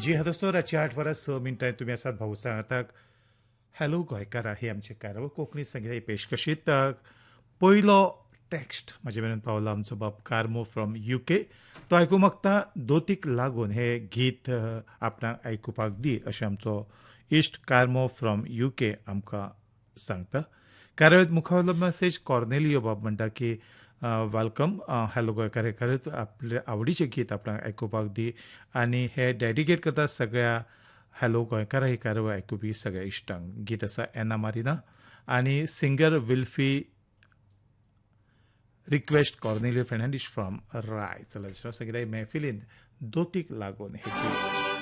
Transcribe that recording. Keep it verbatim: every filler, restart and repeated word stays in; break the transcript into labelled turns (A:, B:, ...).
A: जी हदस्तो रातची आठ वरां स मिनटां तुमी आसात भौसागताक हॅलो गोंयकार ही आमची कार्यावळ कोंकणी संगीत ही पेशकशीत पयलो टॅक्स्ट म्हाजे मेरेन पावलो आमचो बाब कार्मो फ्रॉम युके तो आयकूंक मागता दोतीक लागून हे गीत आपणाक आयकुपाक दी अशें आमचो इश्ट कार्मो फ्रॉम युके आमकां सांगता कार्यावळींत मुखावेलो मॅसेज कॉर्नेलियो बाब म्हणटा की वेलकम हॅलो गोंयकार हे खरेंच आपले आवडीचें गीत आपणाक आयकुपाक दी आनी हे डेडिकेट करता सगळ्या हॅलो गोंयकार ही कार्यावळ आयकुपी सगळ्या इश्टांक गीत आसा एना मारिना आनी singer विल्फी request Cornelio Fernandes from Rai चला संगीत मेहफिलींत दोतीक लागून हे गीत